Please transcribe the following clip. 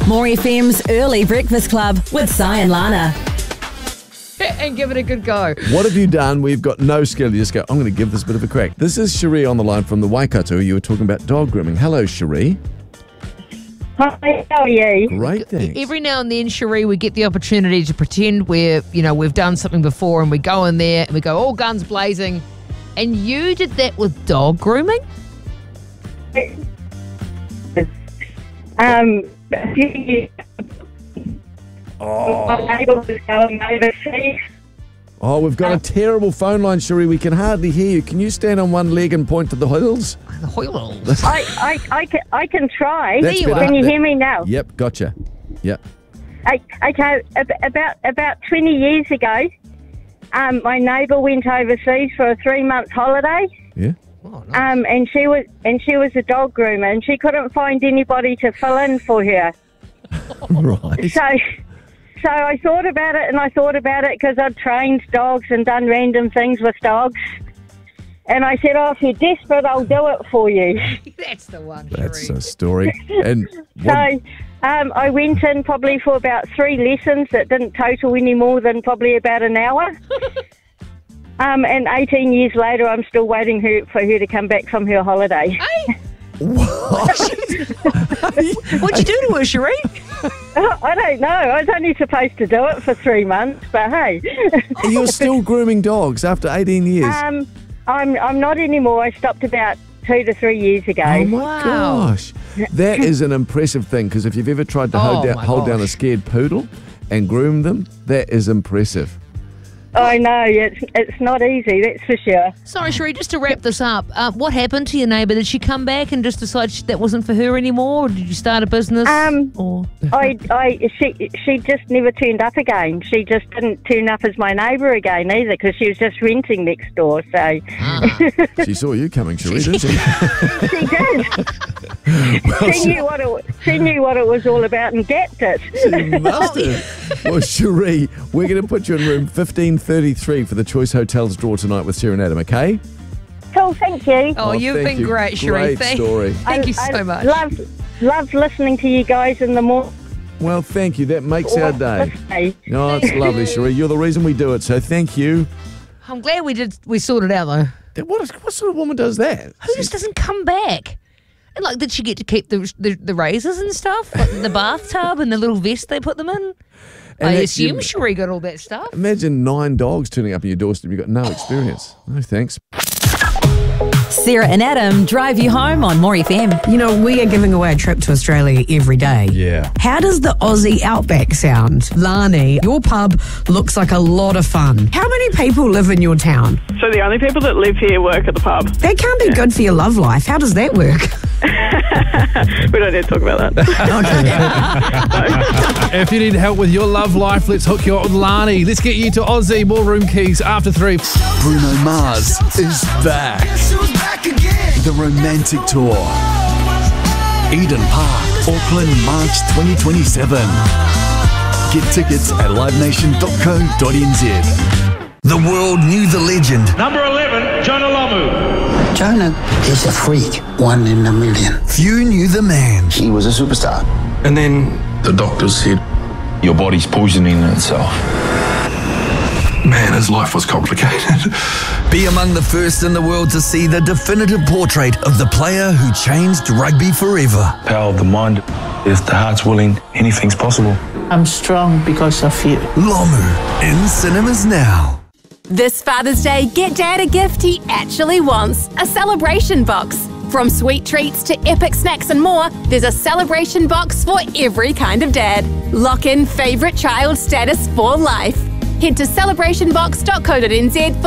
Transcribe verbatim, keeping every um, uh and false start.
More F M's Early Breakfast Club with Si and Lana. And give it a good go. What have you done? We've got no skill. You just go, I'm going to give this a bit of a crack. This is Cherie on the line from the Waikato. You were talking about dog grooming. Hello, Cherie. Hi, how are you? Great, thanks. Every now and then, Cherie, we get the opportunity to pretend we're, you know, we've done something before, and we go in there and we go all guns blazing. And you did that with dog grooming? Um, a few years Oh. my neighbour was going overseas. oh, we've got a terrible phone line, Cherie. We can hardly hear you. Can you stand on one leg and point to the hills? The Hoyles. I, I, I, can, I can try. That's you better. are. Can you hear me now? Yep, gotcha. Yep. I, okay, ab- about about twenty years ago, um, my neighbour went overseas for a three-month holiday. Yeah. Oh, nice. Um, and she was and she was a dog groomer, and she couldn't find anybody to fill in for her. Right. So, so I thought about it, and I thought about it because I'd trained dogs and done random things with dogs. And I said, "Oh, if you're desperate, I'll do it for you." That's the one, That's Cherie. a story. And what, So, um, I went in probably for about three lessons that didn't total any more than probably about an hour. um, and eighteen years later, I'm still waiting her, for her to come back from her holiday. What'd you do to her, Cherie? I don't know. I was only supposed to do it for three months, but hey. you're still grooming dogs after eighteen years. um, I'm I'm not anymore. I stopped about two to three years ago. Oh my Wow. gosh, that is an impressive thing, because if you've ever tried to Oh hold down my hold down a gosh. scared poodle and groom them, that is impressive. I know, it's it's not easy, that's for sure. Sorry, Cherie, just to wrap this up, uh, what happened to your neighbour? Did she come back and just decide she, that wasn't for her anymore? Or did you start a business? Um, or I, I, she, she just never turned up again. She just didn't turn up as my neighbour again either, because she was just renting next door. So She saw you coming, Cherie, didn't she? she did. she knew what it, she knew what it was all about and gapped it. She must have. Well, Cherie, we're going to put you in room fifteen thirty-three for the Choice Hotels draw tonight with Sarah and Adam, okay? Cool, thank you. Oh, you've thank been you. great, Cherie. Great Thank, story. thank you I- so I much. Love, love listening to you guys in the morning. Well, thank you. That makes our day. Hey. No, it's lovely, Cherie. You're the reason we do it, so thank you. I'm glad we did. We sorted out though. What, is, what sort of woman does that? Who just doesn't come back? And like, did she get to keep the the, the razors and stuff, like the bathtub and the little vest they put them in? And I that- assume you- Cherie got all that stuff. Imagine nine dogs turning up on your doorstep. You've got no experience. No thanks. Sarah and Adam drive you home on More F M. You know, we are giving away a trip to Australia every day. Yeah. How does the Aussie Outback sound? Lani, your pub looks like a lot of fun. How many people live in your town? So the only people that live here work at the pub. That can't be good for your love life. How does that work? We don't need to talk about that. If you need help with your love life, let's hook you up with Lani. Let's get you to Aussie. More room keys after three. Bruno Mars is back. The Romantic Tour. Eden Park, Auckland, March twenty twenty-seven. Get tickets at live nation dot co dot n z. The world knew the legend. Number eleven, Jonah Lomu. Jonah is a freak, one in a million. Few knew the man. He was a superstar. And then the doctor said, your body's poisoning itself. Man, his life was complicated. Be among the first in the world to see the definitive portrait of the player who changed rugby forever. Power of the mind. If the heart's willing, anything's possible. I'm strong because of you. Lomu, in cinemas now. This Father's Day, get Dad a gift he actually wants. A celebration box. From sweet treats to epic snacks and more, there's a celebration box for every kind of dad. Lock in favourite child status for life. Head to celebration box dot co dot n z for